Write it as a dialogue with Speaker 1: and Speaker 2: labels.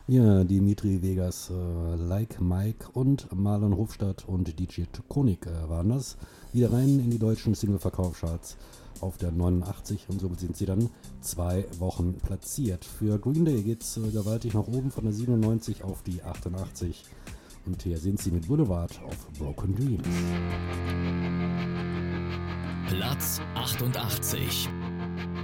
Speaker 1: Ja, Dimitri Vegas, Like Mike und Marlon Hofstadt und DJ Konik waren das. Wieder rein in die deutschen Single-Verkaufscharts auf der 89 und somit sind sie dann 2 Wochen platziert. Für Green Day geht's gewaltig nach oben von der 97 auf die 88 und hier sind sie mit Boulevard auf Broken Dreams.
Speaker 2: Platz 88.